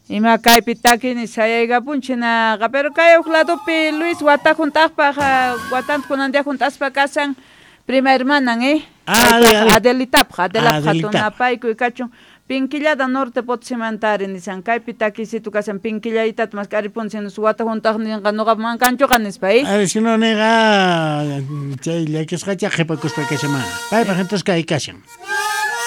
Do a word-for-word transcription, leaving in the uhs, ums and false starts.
Ima kaypi takini sayaygapunchinaqa, pero kay huk ladopi Luis wata juntaqpaq watanta kunandia juntaspa kasan prima hermanan, eh? Ah, Adelitapaq, Adelapaq Adelita. hatunapaykuy kachun. Pinkillada norte Potsimantari nisan kaypi takisitu kasan pinkillayta mas karipunsin wata juntaqninqa nuqa mankanchuqa nispa, eh? A ver, si no nega, chay llakisqacha qhipakuspa kashama. Paypaq entonces kay kashan.